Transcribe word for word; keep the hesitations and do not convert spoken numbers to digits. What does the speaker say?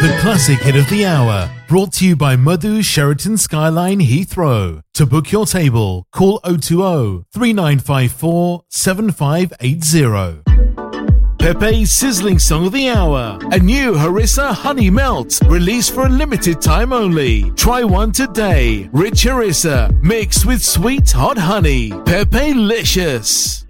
The classic hit of the hour, brought to you by Madhu Sheraton Skyline Heathrow. To book your table, call oh two oh, three nine five four, seven five eight oh. Pepe's Sizzling Song of the Hour. A new Harissa Honey Melt, released for a limited time only. Try one today. Rich Harissa, mixed with sweet hot honey. Pepe-licious.